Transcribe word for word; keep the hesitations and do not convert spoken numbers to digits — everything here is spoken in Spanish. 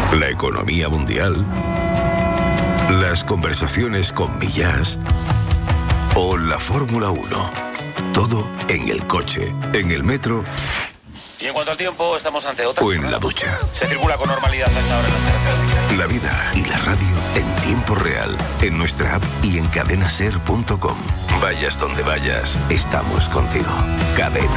la economía mundial, las conversaciones con Millás o la Fórmula uno. Todo en el coche, en el metro. Y en cuanto al tiempo, estamos ante otra. O en la ducha. Se circula con normalidad hasta ahora en las carreteras. La vida y la radio en tiempo real, en nuestra app y en cadena ser punto com. Vayas donde vayas, estamos contigo. Cadena